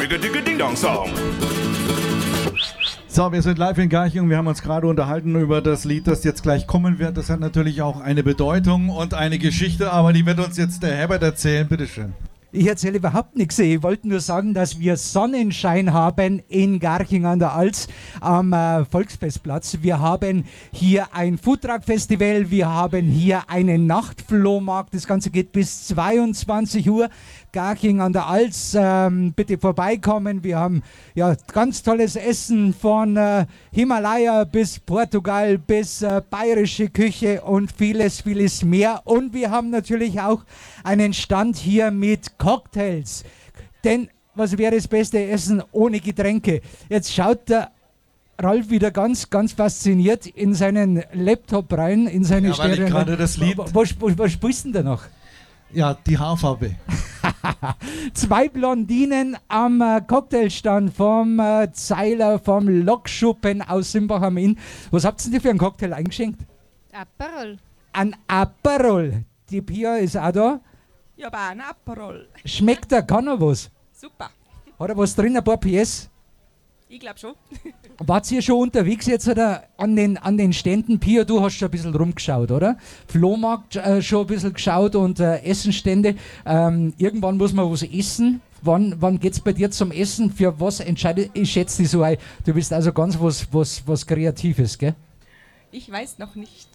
Digga-Digga-Ding-Dong-Song. So, wir sind live in Garching und wir haben uns gerade unterhalten über das Lied, das jetzt gleich kommen wird. Das hat natürlich auch eine Bedeutung und eine Geschichte, aber die wird uns jetzt der Herbert erzählen. Bitteschön. Ich erzähle überhaupt nichts. Ich wollte nur sagen, dass wir Sonnenschein haben in Garching an der Alz am Volksfestplatz. Wir haben hier ein Foodtruck-Festival, wir haben hier einen Nachtflohmarkt. Das Ganze geht bis 22 Uhr. Garching an der Alz, bitte vorbeikommen. Wir haben ja ganz tolles Essen von Himalaya bis Portugal bis bayerische Küche und vieles, vieles mehr. Und wir haben natürlich auch einen Stand hier mit Cocktails. Denn was wäre das beste Essen ohne Getränke? Jetzt schaut der Ralf wieder ganz, ganz fasziniert in seinen Laptop rein, in seine Stereo. Gerade das Lied. Was spielst du denn da noch? Ja, die Haarfarbe. 2 Blondinen am Cocktailstand vom Zeiler, vom Lokschuppen aus Simbach am Inn. Was habt ihr für einen Cocktail eingeschenkt? Aperol. Ein Aperol. Die Pia ist auch da. Ja, aber ein Aperol. Schmeckt er, kann er was? Super. Hat er was drin, ein paar PS? Ich glaube schon. Wart ihr schon unterwegs jetzt oder an den Ständen? Pia, du hast schon ein bisschen rumgeschaut, oder? Flohmarkt schon ein bisschen geschaut und Essenstände. Irgendwann muss man was essen. Wann geht es bei dir zum Essen? Für was entscheidet? Ich schätze dich so ein. Du bist also ganz was Kreatives, gell? Ich weiß noch nicht.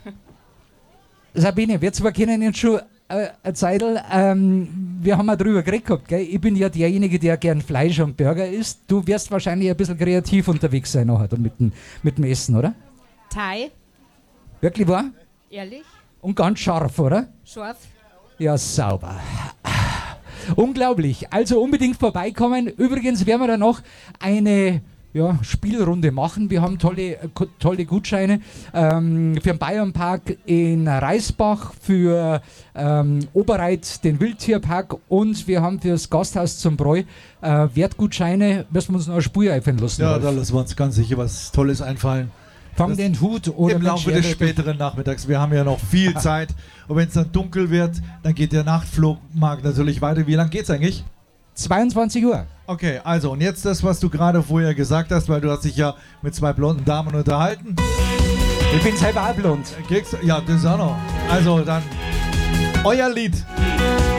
Sabine, wir zwei kennen jetzt schon eine Zeitl. Wir haben mal drüber geredet gehabt, gell? Ich bin ja derjenige, der gern Fleisch und Burger isst. Du wirst wahrscheinlich ein bisschen kreativ unterwegs sein nachher mit dem Essen, oder? Thai. Wirklich wahr? Ehrlich. Und ganz scharf, oder? Scharf. Ja, sauber. Unglaublich. Also unbedingt vorbeikommen. Übrigens werden wir da noch eine Spielrunde machen. Wir haben tolle Gutscheine für den Bayernpark in Reisbach, für Oberreit den Wildtierpark und wir haben für das Gasthaus zum Bräu Wertgutscheine. Müssen wir uns noch eine Spur einfallen lassen. Ja, da lassen wir uns ganz sicher was Tolles einfallen. Fang den Hut oder im Laufe des späteren Nachmittags. Wir haben ja noch viel Zeit und wenn es dann dunkel wird, dann geht der Nachtflugmarkt natürlich weiter. Wie lange geht's eigentlich? 22 Uhr. Okay, also und jetzt das, was du gerade vorher gesagt hast, weil du hast dich ja mit 2 blonden Damen unterhalten. Ich bin selber auch blond. Ja, das ist auch noch. Also dann euer Lied.